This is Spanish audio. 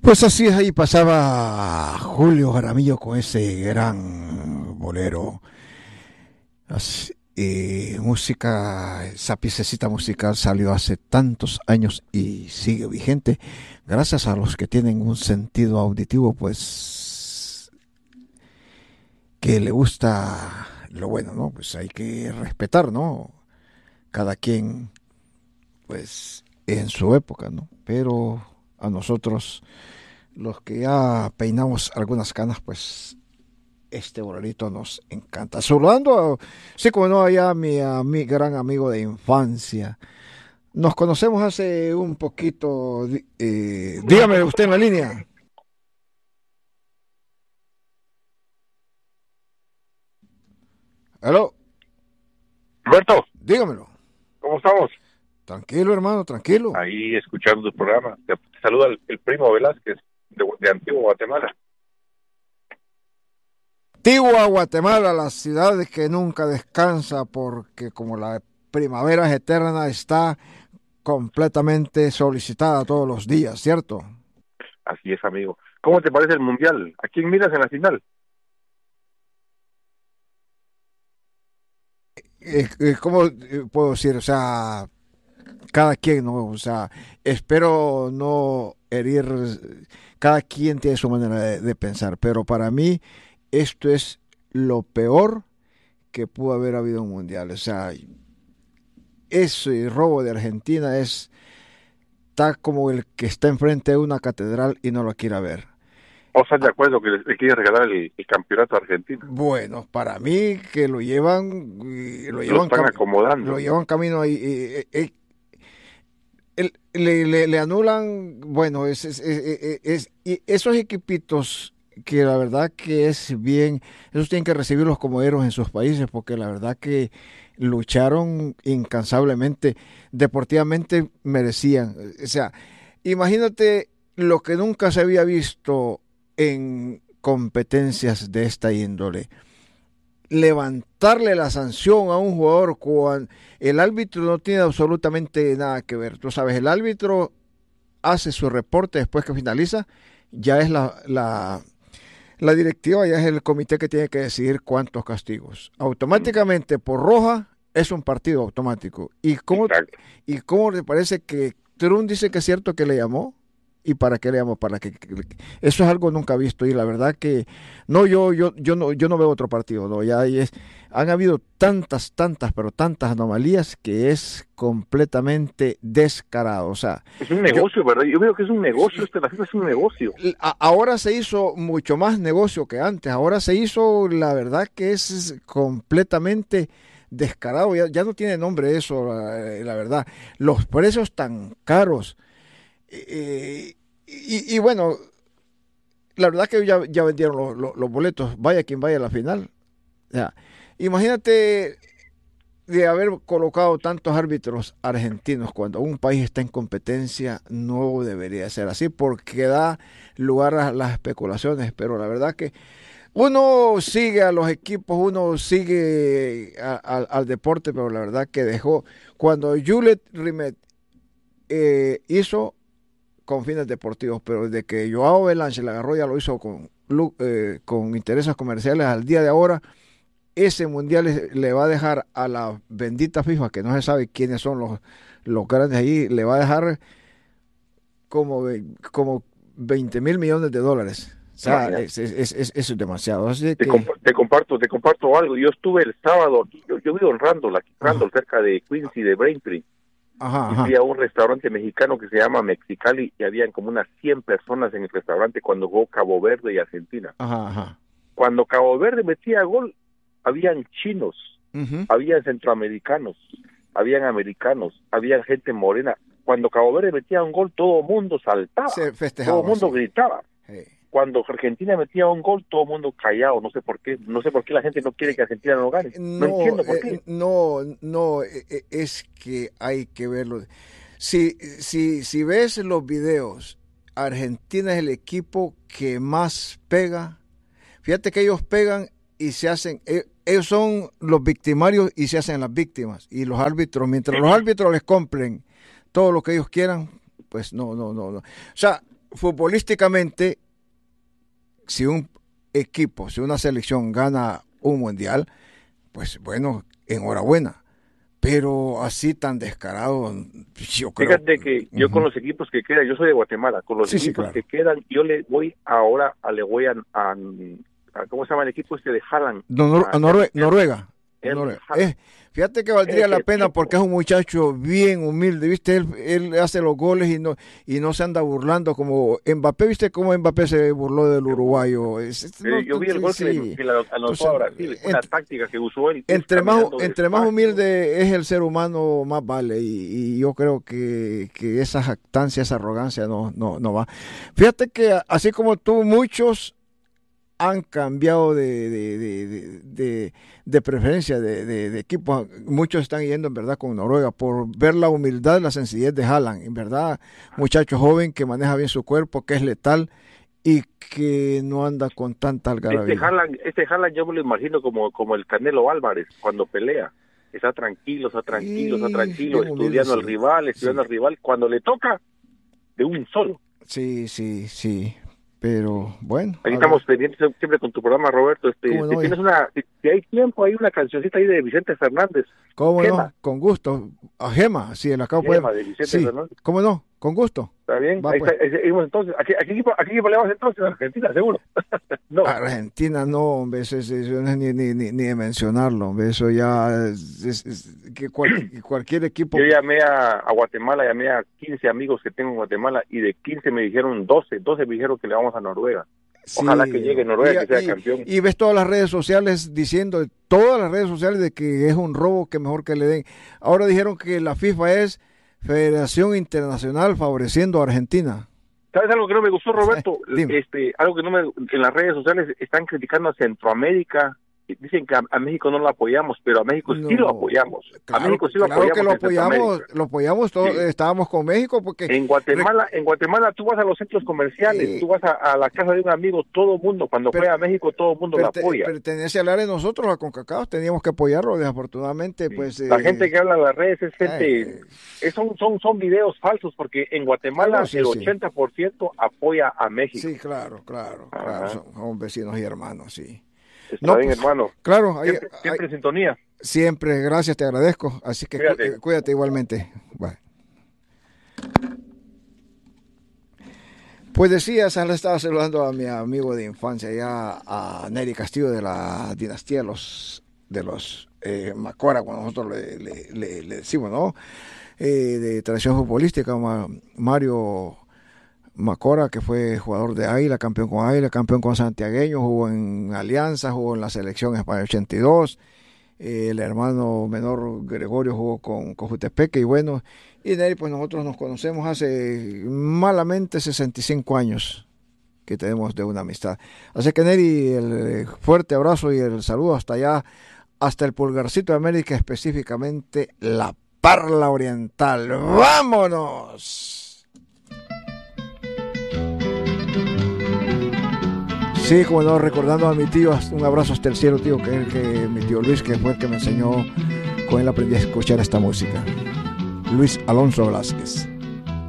Pues así es, ahí pasaba Julio Jaramillo con ese gran bolero. Música, esa piececita musical salió hace tantos años y sigue vigente. Gracias a los que tienen un sentido auditivo, pues que le gusta lo bueno, ¿no? Pues hay que respetar, ¿no? Cada quien, pues, en su época, ¿no? Pero a nosotros, los que ya peinamos algunas canas, pues este bolerito nos encanta. Saludando, sí, como no, allá mi gran amigo de infancia. Nos conocemos hace un poquito. Dígame usted en la línea. Aló, Roberto, dígamelo. ¿cómo estamos? Tranquilo, hermano, tranquilo. Ahí escuchando tu programa. Te saluda el primo Velázquez de Antigua Guatemala. Antigua Guatemala, la ciudad que nunca descansa porque como la primavera es eterna, está completamente solicitada todos los días, ¿cierto? Así es, amigo. ¿Cómo te parece el Mundial? ¿A quién miras en la final? ¿Cómo puedo decir? O sea, cada quien, ¿no? O sea, espero no herir, cada quien tiene su manera de pensar, pero para mí esto es lo peor que pudo haber habido en un mundial. O sea, ese robo de Argentina está como el que está enfrente de una catedral y no lo quiere ver. ¿O estás de acuerdo que le quiere regalar el campeonato a Argentina? Bueno, para mí que lo llevan, Lo están acomodando. lo llevan camino ahí. Le anulan, bueno, y esos equipitos que la verdad que es bien, esos tienen que recibirlos como héroes en sus países, porque la verdad que lucharon incansablemente, deportivamente merecían. O sea, imagínate lo que nunca se había visto en competencias de esta índole. Levantarle la sanción a un jugador cuando el árbitro no tiene absolutamente nada que ver. Tú sabes, el árbitro hace su reporte después que finaliza, ya es la directiva, ya es el comité que tiene que decidir cuántos castigos. Automáticamente por roja es un partido automático. Exacto. ¿Y cómo le parece que Trump dice que es cierto que le llamó? ¿Y para qué le llamo? Eso es algo nunca visto y la verdad que no, yo no veo otro partido, no, han habido pero tantas anomalías que es completamente descarado, o sea, Es un negocio, ¿verdad? Yo veo que es un negocio, la FIFA es un negocio. ahora se hizo mucho más negocio que antes, ahora se hizo, la verdad que es completamente descarado, ya no tiene nombre eso, la verdad, los precios tan caros. Y bueno, la verdad que ya vendieron los boletos, vaya quien vaya a la final. O sea, imagínate de haber colocado tantos árbitros argentinos cuando un país está en competencia, no debería ser así porque da lugar a las especulaciones, pero la verdad que uno sigue a los equipos, uno sigue al deporte, pero la verdad que cuando Juliet Rimet hizo con fines deportivos, pero desde que Joao Belanche la agarró ya lo hizo con intereses comerciales al día de ahora, ese mundial le va a dejar a la bendita FIFA, que no se sabe quiénes son los grandes ahí, le va a dejar como 20.000 millones de dólares. O sea, eso es demasiado. Así que... Te comparto algo. Yo estuve el sábado aquí, yo vivo en Randall, cerca de Quincy, de Braintree. Y fui a un restaurante mexicano que se llama Mexicali y habían como unas 100 personas en el restaurante cuando jugó Cabo Verde y Argentina. Cuando Cabo Verde metía gol, habían chinos, habían centroamericanos, habían americanos, habían gente morena. Cuando Cabo Verde metía un gol, todo el mundo saltaba, todo el mundo gritaba. Cuando Argentina metía un gol, todo el mundo callado, no sé por qué la gente no quiere que Argentina no gane, no entiendo por qué. No, es que hay que verlo. Si ves los videos, Argentina es el equipo que más pega. Fíjate que ellos pegan y se hacen, ellos son los victimarios y se hacen las víctimas. Y los árbitros, mientras los árbitros les compren todo lo que ellos quieran, pues no. O sea, futbolísticamente, si un equipo, si una selección gana un mundial, pues bueno, enhorabuena. Pero así tan descarado, yo creo. Fíjate que yo con los equipos que quedan, yo soy de Guatemala, con los equipos que quedan, yo le voy a ¿cómo se llama el equipo este de Haaland? Noruega. Fíjate que valdría la pena porque es un muchacho bien humilde, ¿viste? Él hace los goles y no se anda burlando como Mbappé, ¿viste cómo Mbappé se burló del uruguayo? Yo vi el gol que le anotó a Brasil, una táctica que usó él. Entre más humilde es el ser humano, más vale, y yo creo que esa jactancia, esa arrogancia no va. Fíjate que así como tú, muchos han cambiado de preferencia de equipo. Muchos están yendo en verdad con Noruega por ver la humildad, la sencillez de Haaland, en verdad, muchacho joven que maneja bien su cuerpo, que es letal y que no anda con tanta algarabía. Este Haaland yo me lo imagino como el Canelo Álvarez cuando pelea. Está tranquilo, estudiando al rival, cuando le toca, de un solo. Sí. Pero bueno. Aquí estamos pendientes siempre con tu programa, Roberto. Si hay tiempo, hay una cancioncita ahí de Vicente Fernández. ¿Cómo Gema? No? Con gusto. A Gema, sí, el acabo Gema, de Vicente Fernández. ¿Cómo no? Con gusto. Está bien. Ahí pues. Entonces, ¿a qué equipo le vas entonces? A Argentina, seguro. No. Argentina no, hombre, eso no es ni de mencionarlo, hombre, eso ya que cualquier equipo. Yo llamé a Guatemala, llamé a 15 amigos que tengo en Guatemala y de 15 me dijeron 12 me dijeron que le vamos a Noruega. Ojalá que llegue Noruega, que sea campeón. Y ves todas las redes sociales diciendo, todas las redes sociales de que es un robo, que mejor que le den. Ahora dijeron que la FIFA es Federación Internacional favoreciendo a Argentina. ¿Sabes algo que no me gustó, Roberto? Algo que en las redes sociales están criticando a Centroamérica. Dicen que a México no lo apoyamos, pero a México sí lo apoyamos. Claro, a México sí lo apoyamos. Claro que lo apoyamos todos, sí. Estábamos con México porque en Guatemala tú vas a los centros comerciales, tú vas a la casa de un amigo, todo el mundo, cuando juega a México todo el mundo lo apoya. Pertenece al área de nosotros, a CONCACAF, teníamos que apoyarlo, desafortunadamente, sí. Pues la gente que habla en las redes es gente, son videos falsos, porque en Guatemala el 80% apoya a México. Sí, claro, son vecinos y hermanos, sí. Está bien, hermano. Claro. Siempre en sintonía. Siempre, gracias, te agradezco. Así que cuídate igualmente. Bye. Pues decía, le estaba saludando a mi amigo de infancia, ya a Nery Castillo, de la dinastía de los Macora, cuando nosotros le decimos, ¿no? De tradición futbolística, Mario Macora, que fue jugador de Águila, campeón con Santiagueño, jugó en Alianza, jugó en la selección España 82, el hermano menor Gregorio jugó con Jutepeque, y bueno, y Nery, pues nosotros nos conocemos hace malamente 65 años que tenemos de una amistad. Así que Nery, el fuerte abrazo y el saludo hasta allá, hasta el Pulgarcito de América, específicamente la Parla Oriental. ¡Vámonos! Sí, como no, recordando a mi tío, un abrazo hasta el cielo, tío, mi tío Luis, que fue el que me enseñó, con él aprendí a escuchar esta música. Luis Alonso Velázquez.